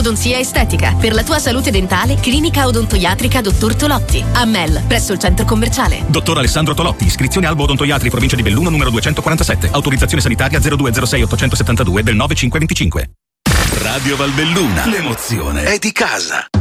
odontoiatria estetica. Per la tua salute dentale, clinica odontoiatrica Dottor Tolotti. A Mel, presso il centro commerciale. Dottor Alessandro Tolotti, iscrizione Albo Odontoiatri, provincia di Belluno, numero 247. Autorizzazione sanitaria 0206 872 del 9525. Radio Valbelluna, l'emozione è di casa.